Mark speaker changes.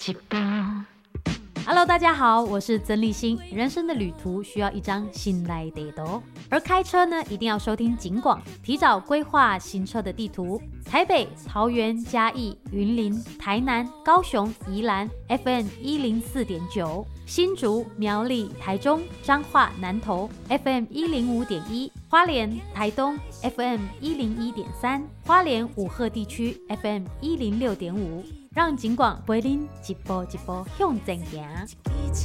Speaker 1: Hello， 大家好，我是曾立新。人生的旅途需要一张信赖地图，而开车呢，一定要收听警广，提早规划行车的地图。台北、桃园、嘉义、云林、台南、高雄、宜兰 FM 104.9，新竹、苗栗、台中、彰化、南投 FM 105.1，花莲、台东 FM 101.3，花莲五鹤地区 FM 106.5。让警广陪您一步一步向前行。